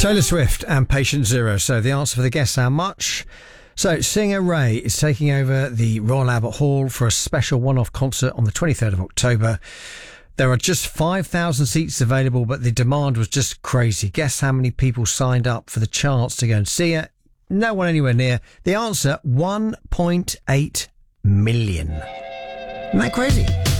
Taylor Swift and Patient Zero. So the answer for the guess, how much? So singer Ray is taking over the Royal Albert Hall for a special one-off concert on the 23rd of October. There are just 5,000 seats available, but the demand was just crazy. Guess how many people signed up for the chance to go and see her? No one anywhere near. The answer, 1.8 million. Isn't that crazy?